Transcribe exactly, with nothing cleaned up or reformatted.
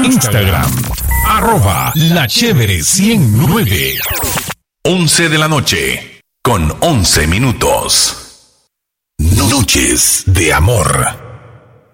Instagram, arroba la chévere ciento nueve. once de la noche, con once minutos. Noches de amor.